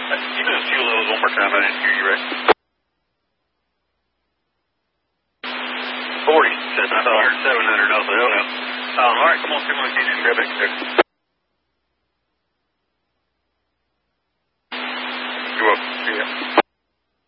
You do the fuel levels one more time. I didn't hear you right. 40. Says I thought I heard 700. I was like, oh no. All right, come on, see what you can grab it.